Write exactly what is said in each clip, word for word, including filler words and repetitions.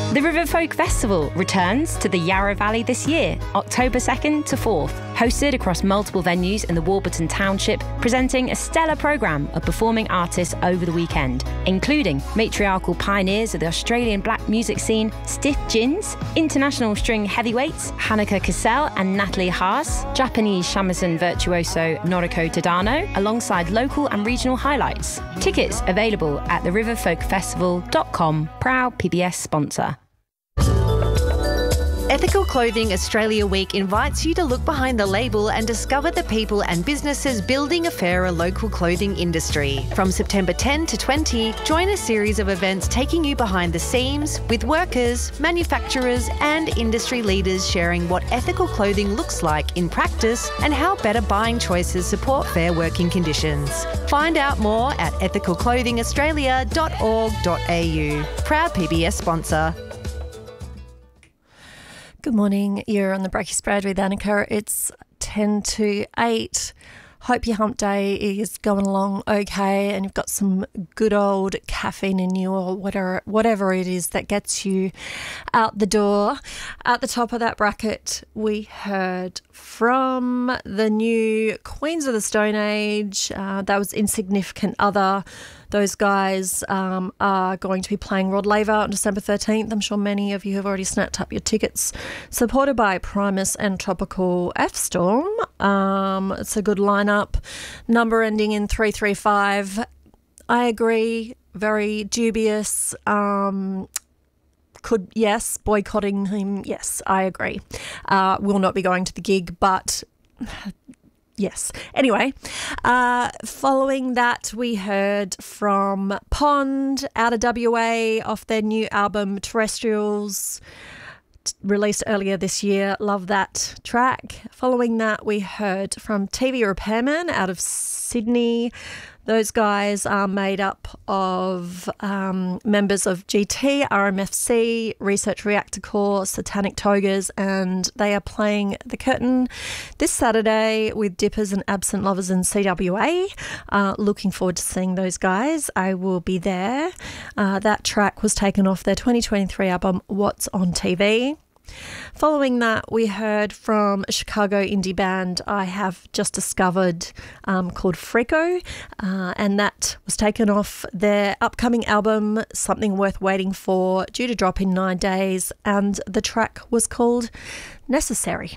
The River Folk Festival returns to the Yarra Valley this year, October second to fourth, hosted across multiple venues in the Warburton Township, presenting a stellar programme of performing artists over the weekend, including matriarchal pioneers of the Australian black music scene, Stiff Gins, international string heavyweights, Hanneke Cassell and Natalie Haas, Japanese shamisen virtuoso Noriko Tadano, alongside local and regional highlights. Tickets available at the river folk festival dot com, proud P B S sponsor. Ethical Clothing Australia Week invites you to look behind the label and discover the people and businesses building a fairer local clothing industry. From September tenth to twentieth, join a series of events taking you behind the scenes with workers, manufacturers and industry leaders sharing what ethical clothing looks like in practice and how better buying choices support fair working conditions. Find out more at ethical clothing australia dot org dot a u. Proud P B S sponsor. Good morning. You're on the Breaky Spread with Annika. It's ten to eight. Hope your hump day is going along okay and you've got some good old caffeine in you or whatever, whatever it is that gets you out the door. At the top of that bracket, we heard from the new Queens of the Stone Age. Uh, that was Insignificant Other. Those guys um, are going to be playing Rod Laver on December thirteenth. I'm sure many of you have already snapped up your tickets. Supported by Primus and Tropical F-Storm. Um, it's a good lineup. Number ending in three three five. I agree. Very dubious. Um, could, yes, boycotting him. Yes, I agree. Uh, will not be going to the gig, but... Yes. Anyway, uh, following that, we heard from Pond out of W A off their new album Terrestrials, t- released earlier this year. Love that track. Following that, we heard from T V Repairman out of Sydney. Those guys are made up of um, members of G T, R M F C, Research Reactor Corps, Satanic Togas, and they are playing The Curtain this Saturday with Dippers and Absent Lovers in C W A. Uh, looking forward to seeing those guys. I will be there. Uh, that track was taken off their twenty twenty-three album What's on T V. Following that, we heard from a Chicago indie band I have just discovered um, called Freako, uh, and that was taken off their upcoming album, Something Worth Waiting For, due to drop in nine days, and the track was called Necessary.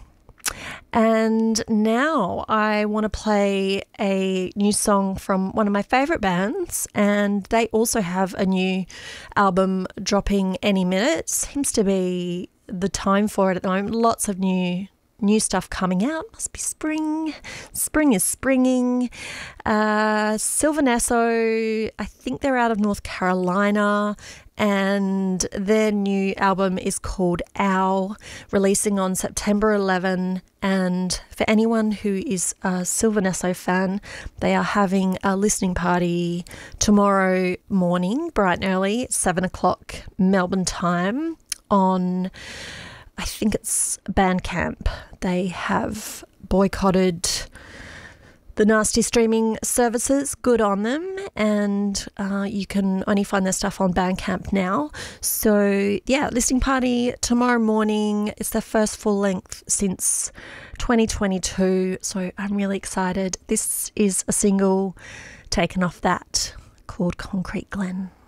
And now I want to play a new song from one of my favourite bands, and they also have a new album dropping any minute. Seems to be the time for it at the moment. Lots of new new stuff coming out. Must be spring. Spring is springing. Uh, Sylvanesso, I think they're out of North Carolina, and their new album is called Owl, releasing on September eleventh. And for anyone who is a Sylvanesso fan, they are having a listening party tomorrow morning, bright and early, seven o'clock Melbourne time, on, I think it's Bandcamp. They have boycotted the nasty streaming services. Good on them. And uh, you can only find their stuff on Bandcamp now. So yeah, listening party tomorrow morning. It's their first full length since twenty twenty-two. So I'm really excited. This is a single taken off that called Concrete Glen.